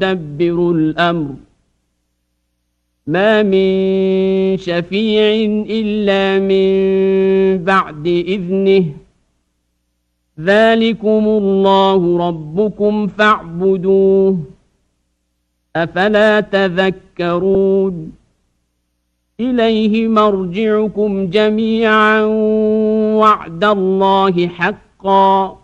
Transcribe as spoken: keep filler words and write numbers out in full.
يدبر الأمر ما من شفيع إلا من بعد إذنه ذلكم الله ربكم فاعبدوه أفلا تذكرون إليه مرجعكم جميعا وعد الله حقا